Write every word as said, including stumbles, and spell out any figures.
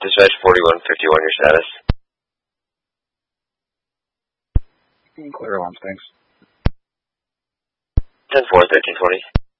Dispatch forty-one fifty-one, your status. Clear alarms, thanks. ten four, thirteen twenty.